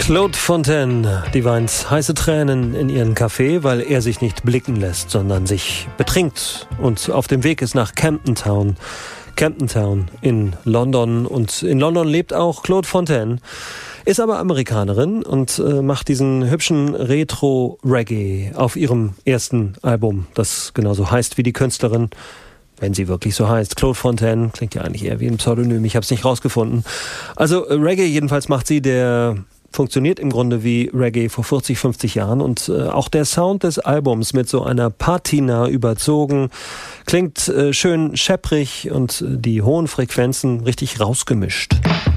Claude Fontaine, die weint heiße Tränen in ihren Kaffee, weil er sich nicht blicken lässt, sondern sich betrinkt und auf dem Weg ist nach Camden Town in London. Und in London lebt auch Claude Fontaine, ist aber Amerikanerin und macht diesen hübschen Retro-Reggae auf ihrem ersten Album, das genauso heißt wie die Künstlerin, wenn sie wirklich so heißt. Claude Fontaine klingt ja eigentlich eher wie ein Pseudonym, ich habe es nicht rausgefunden. Also Reggae jedenfalls macht sie, der funktioniert im Grunde wie Reggae vor 40, 50 Jahren und auch der Sound des Albums mit so einer Patina überzogen, klingt schön schepprig und die hohen Frequenzen richtig rausgemischt.